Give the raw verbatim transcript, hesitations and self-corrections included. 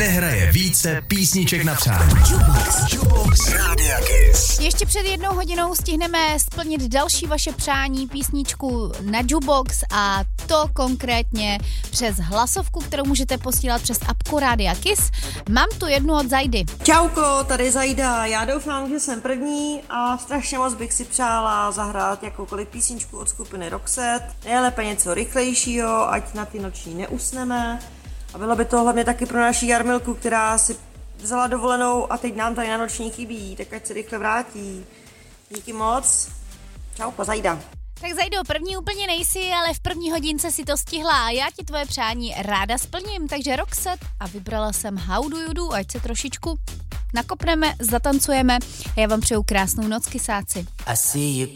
nehraje více písniček na přání. Jukebox, Jukebox Rádia Kiss. Ještě před jednou hodinou stihneme splnit další vaše přání, písničku na Jukebox, a to konkrétně přes hlasovku, kterou můžete posílat přes apku Rádia Kiss. Mám tu jednu od Zajdy. Čauko, tady Zajda. Já doufám, že jsem první a strašně moc bych si přála zahrát jakoukoliv písničku od skupiny Roxette. Nejlépe něco rychlejšího, ať na ty noční neusneme. A bylo by to hlavně taky pro naši Jarmilku, která si vzala dovolenou a teď nám tady na noční chybí, tak ať se rychle vrátí. Díky moc. Čauko, Zajda. Tak Zajdo, první úplně nejsi, ale v první hodince si to stihla a já ti tvoje přání ráda splním, takže Roxette a vybrala jsem How Do You Do, ať se trošičku nakopneme, zatancujeme a já vám přeju krásnou noc, kysáci.